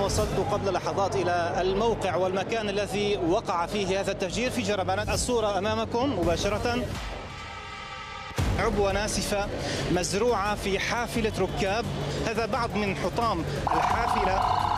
وصلت قبل لحظات إلى الموقع والمكان الذي وقع فيه هذا التفجير في جربانات. الصورة أمامكم مباشرة، عبوة ناسفة مزروعة في حافلة ركاب. هذا بعض من حطام الحافلة